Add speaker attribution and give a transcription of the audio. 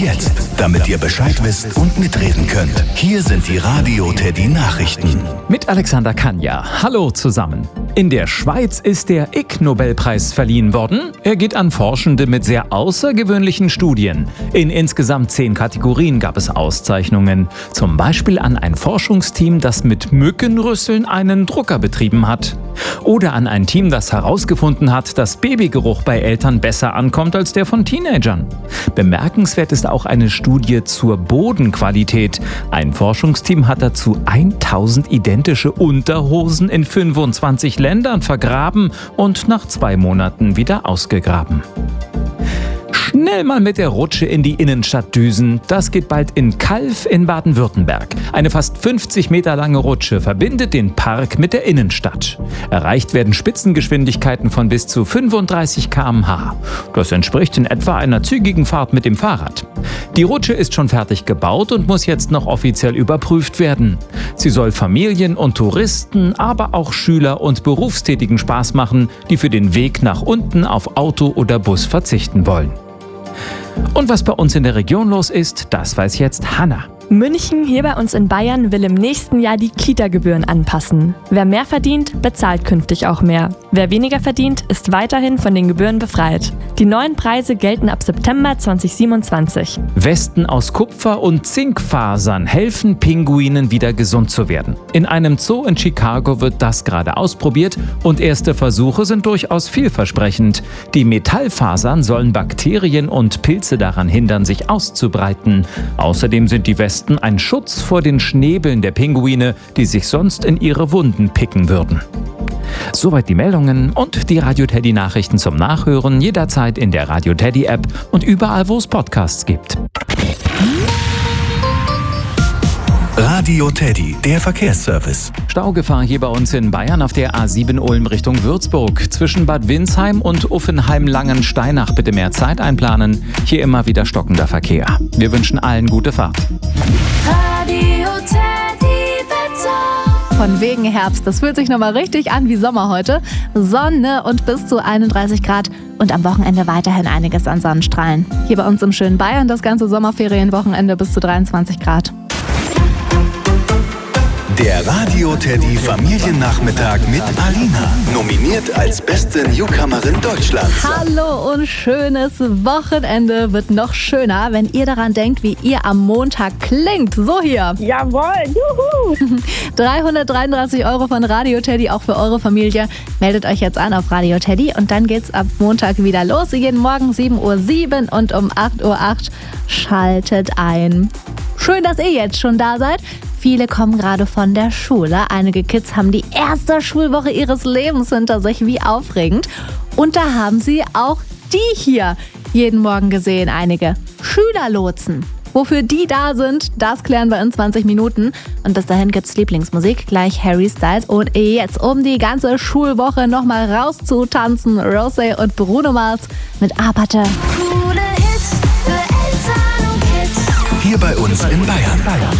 Speaker 1: jetzt, damit ihr Bescheid wisst und mitreden könnt. Hier sind die Radio Teddy Nachrichten.
Speaker 2: Mit Alexander Kanja. Hallo zusammen. In der Schweiz ist der Ig-Nobelpreis verliehen worden. Er geht an Forschende mit sehr außergewöhnlichen Studien. In insgesamt 10 Kategorien gab es Auszeichnungen. Zum Beispiel an ein Forschungsteam, das mit Mückenrüsseln einen Drucker betrieben hat. Oder an ein Team, das herausgefunden hat, dass Babygeruch bei Eltern besser ankommt als der von Teenagern. Bemerkenswert ist auch eine Studie zur Bodenqualität. Ein Forschungsteam hat dazu 1000 identische Unterhosen in 25 Ländern vergraben und nach 2 Monaten wieder ausgegraben. Schnell mal mit der Rutsche in die Innenstadt düsen. Das geht bald in Calw in Baden-Württemberg. Eine fast 50 Meter lange Rutsche verbindet den Park mit der Innenstadt. Erreicht werden Spitzengeschwindigkeiten von bis zu 35 km/h. Das entspricht in etwa einer zügigen Fahrt mit dem Fahrrad. Die Rutsche ist schon fertig gebaut und muss jetzt noch offiziell überprüft werden. Sie soll Familien und Touristen, aber auch Schüler und Berufstätigen Spaß machen, die für den Weg nach unten auf Auto oder Bus verzichten wollen. Und was bei uns in der Region los ist, das weiß jetzt Hanna.
Speaker 3: München, hier bei uns in Bayern, will im nächsten Jahr die Kita-Gebühren anpassen. Wer mehr verdient, bezahlt künftig auch mehr. Wer weniger verdient, ist weiterhin von den Gebühren befreit. Die neuen Preise gelten ab September 2027.
Speaker 2: Westen aus Kupfer und Zinkfasern helfen Pinguinen wieder gesund zu werden. In einem Zoo in Chicago wird das gerade ausprobiert und erste Versuche sind durchaus vielversprechend. Die Metallfasern sollen Bakterien und Pilze daran hindern, sich auszubreiten. Außerdem sind die Westen ein Schutz vor den Schnäbeln der Pinguine, die sich sonst in ihre Wunden picken würden. Soweit die Meldungen und die Radio Teddy Nachrichten zum Nachhören jederzeit in der Radio Teddy App und überall, wo es Podcasts gibt.
Speaker 1: Radio Teddy, der Verkehrsservice.
Speaker 2: Staugefahr hier bei uns in Bayern auf der A7 Ulm Richtung Würzburg. Zwischen Bad Windsheim und Uffenheim-Langensteinach bitte mehr Zeit einplanen. Hier immer wieder stockender Verkehr. Wir wünschen allen gute Fahrt.
Speaker 4: Radio Teddy Wetter.
Speaker 5: Von wegen Herbst, das fühlt sich nochmal richtig an wie Sommer heute. Sonne und bis zu 31 Grad und am Wochenende weiterhin einiges an Sonnenstrahlen. Hier bei uns im schönen Bayern das ganze Sommerferienwochenende bis zu 23 Grad.
Speaker 1: Der Radio Teddy Familiennachmittag mit Alina. Nominiert als beste Newcomerin Deutschlands.
Speaker 5: Hallo und schönes Wochenende wird noch schöner, wenn ihr daran denkt, wie ihr am Montag klingt. So hier.
Speaker 6: Jawohl, juhu!
Speaker 5: 333 € von Radio Teddy, auch für eure Familie. Meldet euch jetzt an auf Radio Teddy und dann geht's ab Montag wieder los. Jeden Morgen 7:07 Uhr und um 8:08 Uhr schaltet ein. Schön, dass ihr jetzt schon da seid. Viele kommen gerade von der Schule. Einige Kids haben die erste Schulwoche ihres Lebens hinter sich. Wie aufregend. Und da haben sie auch die hier jeden Morgen gesehen. Einige Schülerlotsen. Wofür die da sind, das klären wir in 20 Minuten. Und bis dahin gibt's Lieblingsmusik, gleich Harry Styles. Und jetzt, um die ganze Schulwoche nochmal rauszutanzen, Rosé und Bruno Mars mit Apathe.
Speaker 4: Coole Hits für Eltern und Kids.
Speaker 1: Hier bei uns in Bayern.